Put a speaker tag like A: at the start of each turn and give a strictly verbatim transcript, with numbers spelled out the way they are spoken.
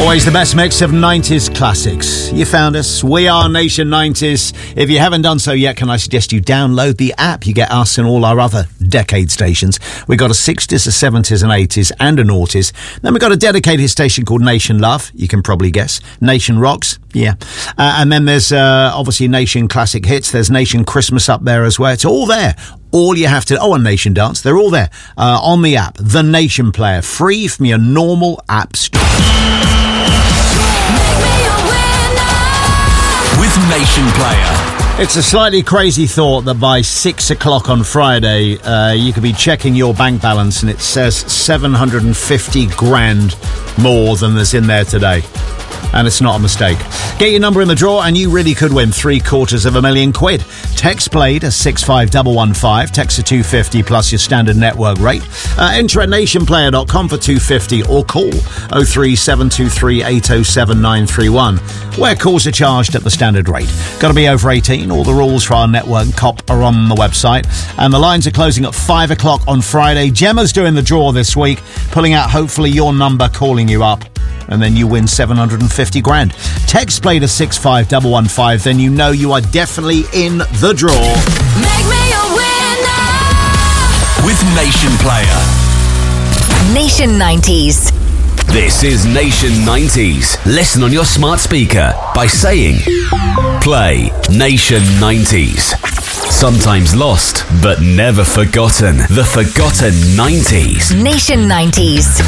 A: Always the best mix of nineties classics. You found us. We are Nation nineties. If you haven't done so yet, can I suggest you download the app? You get us and all our other decade stations. We've got a sixties, a seventies and eighties and a noughties. Then we've got a dedicated station called Nation Love. You can probably guess. Nation Rocks. Yeah. Uh, and then there's uh, obviously Nation Classic Hits. There's Nation Christmas up there as well. It's all there. All you have to... Oh, and Nation Dance. They're all there uh, on the app. The Nation Player. Free from your normal app store.
B: With Nation Player.
A: It's a slightly crazy thought that by six o'clock on Friday, uh, you could be checking your bank balance and it says seven hundred fifty grand more than there's in there today. And it's not a mistake. Get your number in the draw and you really could win three quarters of a million quid. Text played at six five one one five. Text to two fifty plus your standard network rate. Uh, enter at nation player dot com for two fifty or call oh three seven two three eight oh seven nine three one, where calls are charged at the standard rate. Got to be over eighteen. All the rules for our network C O P are on the website. And the lines are closing at five o'clock on Friday. Gemma's doing the draw this week, pulling out hopefully your number, calling you up. And then you win seven hundred fifty grand. Text play to six five one one five, then you know you are definitely in the draw.
C: Make me a winner
B: with Nation Player.
C: Nation nineties.
B: This is Nation nineties. Listen on your smart speaker by saying play Nation nineties. Sometimes lost, but never forgotten. The forgotten nineties.
C: Nation nineties.